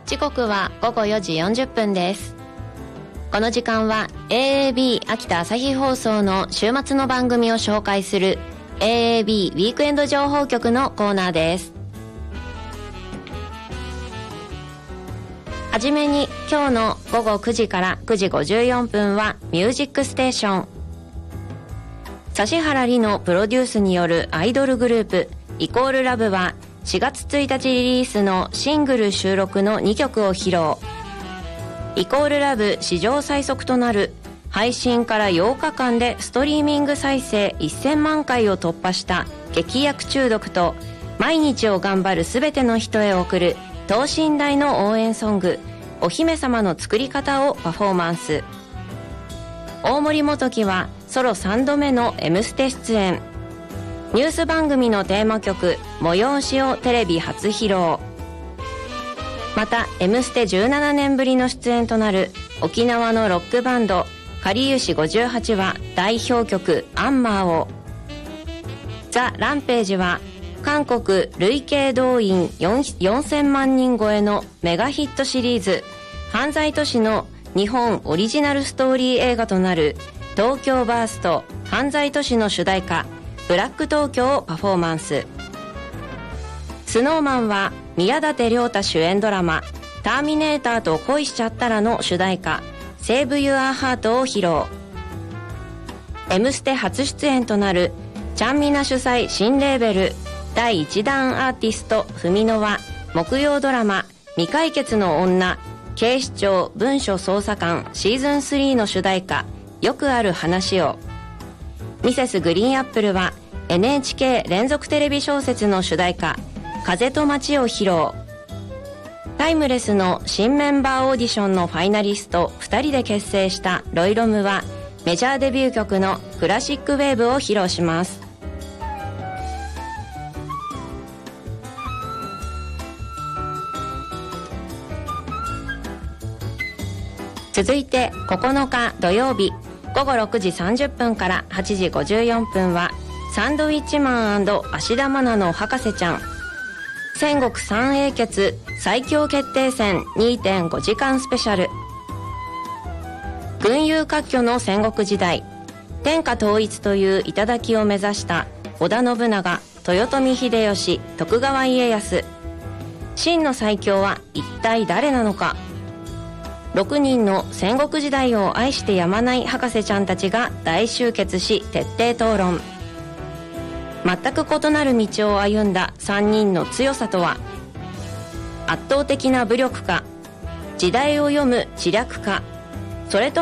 時刻は午後4時40分です。この時間は AAB 秋田朝日放送の週末の番組を紹介する AAB ウィークエンド情報局のコーナーです。はじめに今日の午後9時から9時54分はミュージックステーション。指原莉のプロデュースによるアイドルグループイコールラブは4月1日リリースのシングル収録の2曲を披露。イコールラブ史上最速となる配信から8日間でストリーミング再生1000万回を突破した劇薬中毒と、毎日を頑張るすべての人へ送る等身大の応援ソングお姫様の作り方をパフォーマンス。大森元樹はソロ3度目の M ステ出演。ニュース番組のテーマ曲催しをテレビ初披露。また M ステ17年ぶりの出演となる沖縄のロックバンドかりゆし58は代表曲アンマーを。ザ・ランページは韓国累計動員4000万人超えのメガヒットシリーズ犯罪都市の日本オリジナルストーリー映画となる東京バースト犯罪都市の主題歌ブラック東京をパフォーマンス。スノーマンは宮舘涼太主演ドラマターミネーターと恋しちゃったらの主題歌セーブユアハートを披露。 M ステ初出演となるちゃんみな主催新レーベル第1弾アーティストふみのは木曜ドラマ未解決の女警視庁文書捜査官シーズン3の主題歌よくある話を。ミセスグリーンアップルは NHK 連続テレビ小説の主題歌風と街を披露。タイムレスの新メンバーオーディションのファイナリスト2人で結成したロイロムはメジャーデビュー曲のクラシックウェーブを披露します。続いて9日土曜日午後6時30分から8時54分はサンドウィッチマン&芦田愛菜の博士ちゃん戦国三英傑最強決定戦 2.5 時間スペシャル。群雄割拠の戦国時代、天下統一という頂を目指した織田信長、豊臣秀吉、徳川家康。真の最強は一体誰なのか。6人の戦国時代を愛してやまない博士ちゃんたちが大集結し徹底討論。全く異なる道を歩んだ3人の強さとは。圧倒的な武力か、時代を読む知略か、それと